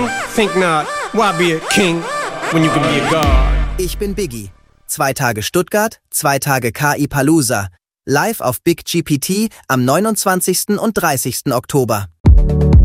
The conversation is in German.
Think not. Why be a king when you can be a god? Ich bin Biggie. 2 Tage Stuttgart, 2 Tage KI Palooza. Live auf Big GPT am 29. und 30. Oktober.